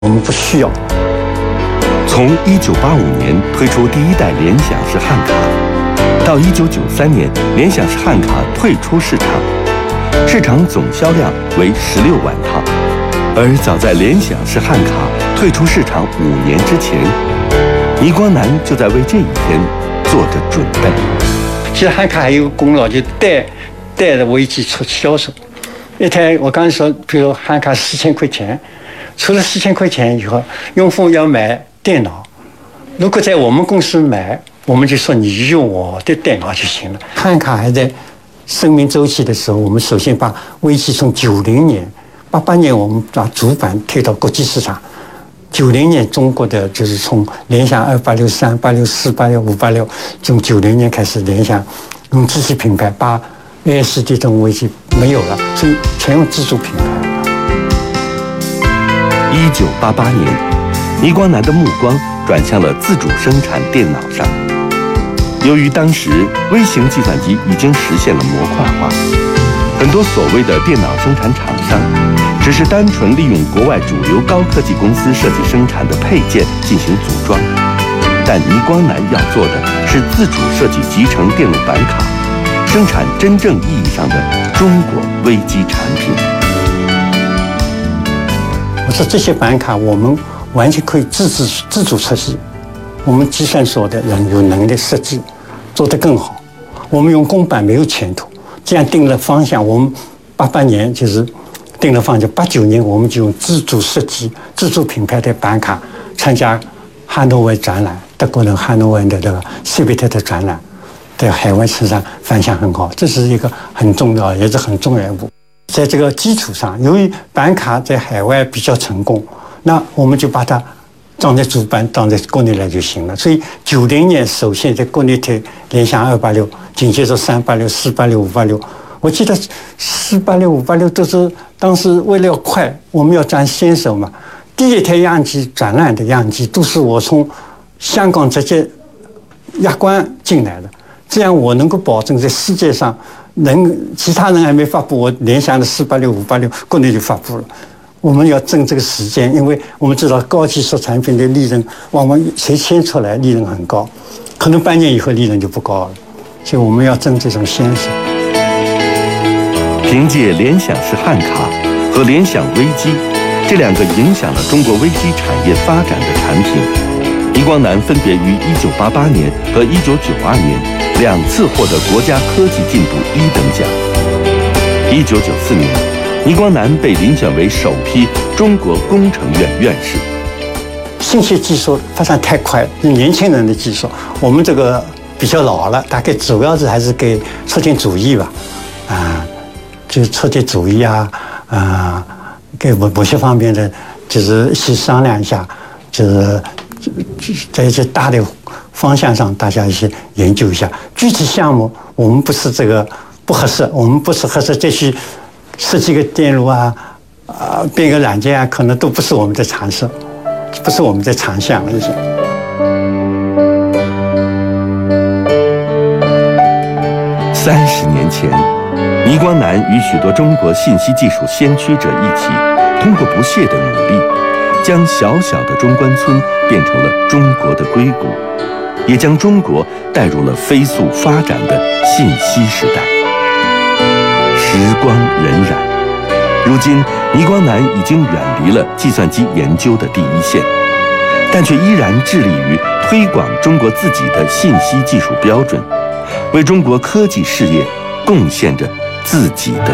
我们不需要。 从1985年推出第一代联想式汉卡，到1993年联想式汉卡退出市场，市场总销量为16万套。而早在联想式汉卡退出市场5年之前，倪光南就在为这一天做着准备。 其实汉卡还有个功劳，就带着危机出销售。一台我刚才说，比如汉卡4000块钱，除了4000块钱以后，用户要买电脑。如果在我们公司买，我们就说你用我的电脑就行了。汉卡还在生命周期的时候，我们首先把危机从90年、88年，我们把主板推到国际市场。90年中国的就是从联想286、386、486、586，从90年开始，联想用自己品牌把 ASD 这种危机没有了，所以全用自主品牌。 1988年，倪光南的目光转向了自主生产电脑上。由于当时微型计算机已经实现了模块化，很多所谓的电脑生产厂商只是单纯利用国外主流高科技公司设计生产的配件进行组装，但倪光南要做的是自主设计集成电路板卡，生产真正意义上的中国微机产品。 我说这些板卡我们完全可以自主设计，我们计算所的人有能力设计做得更好。我们用公版没有前途，这样定了方向。我们88年就是定了方向，89年我们就用自主设计、自主品牌的板卡参加汉诺威展览，德国人汉诺威的这个 CeBIT 的展览，在海外市场反响很好，这是一个很重要，也是很重要一步。在这个基础上，由于板卡在海外比较成功，那我们就把它装在主板，装在国内来就行了。所以90年首先在国内推联想286，紧接着386、486、586。我记得486、586都是当时为了要快，我们要占先手嘛。第一台样机展览的样机都是我从香港直接压关进来的，这样我能够保证在世界上其他人还没发布，我联想的486、586国内就发布了。我们要争这个时间，因为我们知道高技术产品的利润往往谁先出来利润很高，可能半年以后利润就不高了，所以我们要争这种先手。 凭借联想式汉卡和联想微机这两个影响了中国微机产业发展的产品，倪光南分别于1988年和1992年2次获得国家科技进步1等奖。1994年，倪光南被遴选为首批中国工程院院士。 信息技术发展太快，是年轻人的技术，我们这个比较老了，大概主要是还是给促进主义吧，就促进主义给某些方面的，就是一起商量一下，就是在一些大的方向上，大家一起研究一下。具体项目我们不是这个不合适，我们不是合适再去设计个电路编个软件可能都不是我们的长项，不是我们的长项这些。 30年前，倪光南与许多中国信息技术先驱者一起，通过不懈的努力，将小小的中关村变成了中国的硅谷，也将中国带入了飞速发展的信息时代。时光荏苒，如今倪光南已经远离了计算机研究的第一线，但却依然致力于推广中国自己的信息技术标准，为中国科技事业贡献着自己的